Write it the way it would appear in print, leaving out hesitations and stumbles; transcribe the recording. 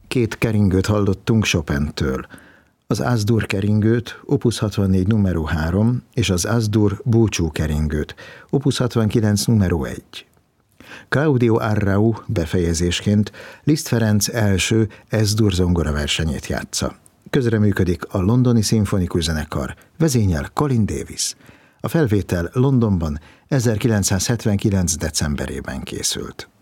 Két keringőt hallottunk Chopintől. Az Az-dur keringőt, opus 64 numero 3, és az Az-dur búcsú keringőt, opus 69 numero 1. Claudio Arrau befejezésként Liszt Ferenc első Es-dur zongoraversenyét játsza. Közreműködik a Londoni Szimfonikus Zenekar, vezényel Colin Davis. A felvétel Londonban 1979. decemberében készült.